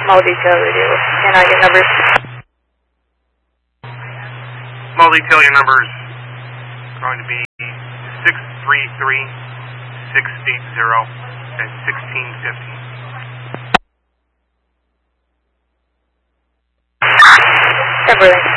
Small detail radio. Can I get numbers? Small detail, your number's going to be 633 680 at 1650. Everything.